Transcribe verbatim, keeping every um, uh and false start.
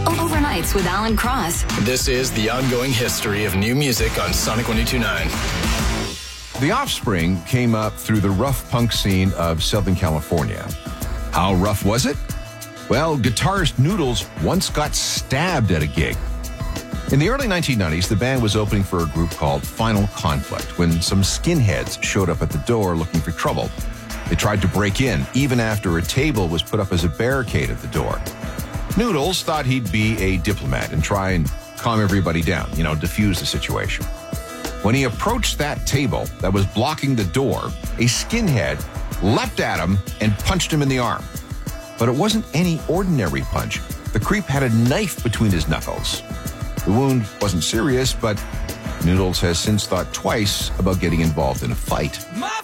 Overnights with Alan Cross. This is the ongoing history of new music on Sonic one oh two point nine. The Offspring came up through the rough punk scene of Southern California. How rough was it? Well, guitarist Noodles once got stabbed at a gig. In the early nineteen nineties, the band was opening for a group called Final Conflict when some skinheads showed up at the door looking for trouble. They tried to break in, even after a table was put up as a barricade at the door. Noodles thought he'd be a diplomat and try and calm everybody down, you know, diffuse the situation. When he approached that table that was blocking the door, a skinhead leapt at him and punched him in the arm. But it wasn't any ordinary punch. The creep had a knife between his knuckles. The wound wasn't serious, but Noodles has since thought twice about getting involved in a fight. My